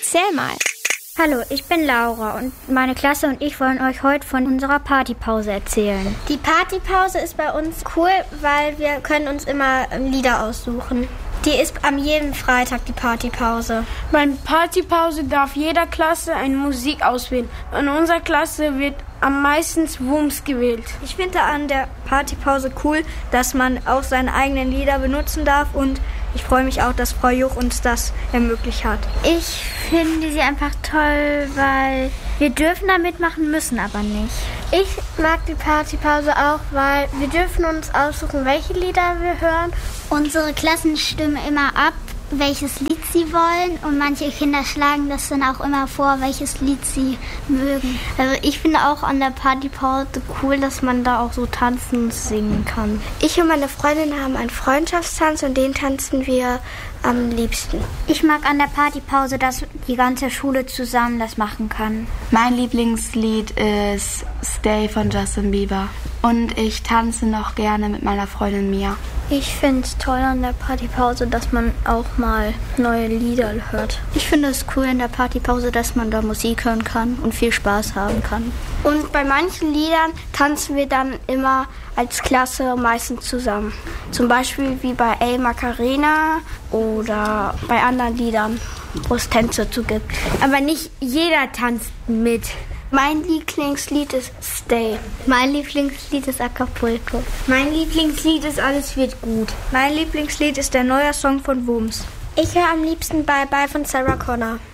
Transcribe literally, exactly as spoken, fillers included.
Erzähl mal. Hallo, ich bin Laura und meine Klasse und ich wollen euch heute von unserer Partypause erzählen. Die Partypause ist bei uns cool, weil wir können uns immer Lieder aussuchen. Die ist am jeden Freitag, die Partypause. Bei Partypause darf jeder Klasse eine Musik auswählen. In unserer Klasse wird am meisten Wumms gewählt. Ich finde an der Partypause cool, dass man auch seine eigenen Lieder benutzen darf und ich freue mich auch, dass Frau Juch uns das ermöglicht hat. Ich finde sie einfach toll, weil wir dürfen da mitmachen, müssen aber nicht. Ich mag die Partypause auch, weil wir dürfen uns aussuchen, welche Lieder wir hören. Unsere Klassen stimmen immer ab, welches Lied sie wollen und manche Kinder schlagen das dann auch immer vor, welches Lied sie mögen. Also ich finde auch an der Partypause cool, dass man da auch so tanzen und singen kann. Ich und meine Freundin haben einen Freundschaftstanz und den tanzen wir am liebsten. Ich mag an der Partypause, dass die ganze Schule zusammen das machen kann. Mein Lieblingslied ist Stay von Justin Bieber und ich tanze noch gerne mit meiner Freundin Mia. Ich finde es toll an der Partypause, dass man auch mal neue Lieder hört. Ich finde es cool in der Partypause, dass man da Musik hören kann und viel Spaß haben kann. Und bei manchen Liedern tanzen wir dann immer als Klasse meistens zusammen. Zum Beispiel wie bei El Macarena oder bei anderen Liedern, wo es Tänze zu gibt. Aber nicht jeder tanzt mit. Mein Lieblingslied ist Stay. Mein Lieblingslied ist Acapulco. Mein Lieblingslied ist Alles wird gut. Mein Lieblingslied ist der neue Song von Wumms. Ich höre am liebsten Bye Bye von Sarah Connor.